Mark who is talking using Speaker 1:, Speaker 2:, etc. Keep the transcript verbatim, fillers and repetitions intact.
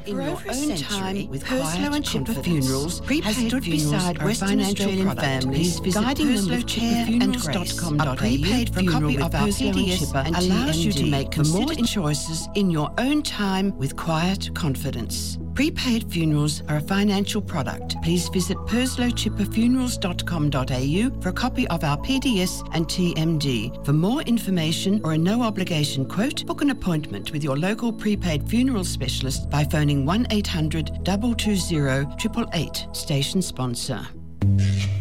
Speaker 1: in
Speaker 2: For
Speaker 1: your
Speaker 2: over a
Speaker 1: own
Speaker 2: century,
Speaker 1: time with
Speaker 2: Purslow
Speaker 1: quiet
Speaker 2: and Chipper
Speaker 1: confidence.
Speaker 2: Funerals
Speaker 1: Prepaid
Speaker 2: has stood
Speaker 1: funerals
Speaker 2: beside
Speaker 1: are a
Speaker 2: Western
Speaker 1: financial
Speaker 2: Australian
Speaker 1: product.
Speaker 2: families,
Speaker 1: Please visit
Speaker 2: guiding them with
Speaker 1: Purslow
Speaker 2: care
Speaker 1: Chipper
Speaker 2: and
Speaker 1: Funerals dot com
Speaker 2: grace.
Speaker 1: dot
Speaker 2: A
Speaker 1: a u
Speaker 2: prepaid
Speaker 1: for a
Speaker 2: funeral
Speaker 1: copy
Speaker 2: with
Speaker 1: of our
Speaker 2: Purslow and
Speaker 1: P D S
Speaker 2: Chipper
Speaker 1: and
Speaker 2: allows you to
Speaker 1: T M D.
Speaker 2: make
Speaker 1: For more
Speaker 2: considered choices in your own time with quiet confidence. Prepaid funerals are a financial product. Please visit Purslow Chipper Funerals dot com dot a u for a copy of our P D S and T M D. For more information or a no-obligation quote, book an appointment with your local prepaid funeral specialist by phoning one eight hundred two two zero eight eight eight, station sponsor.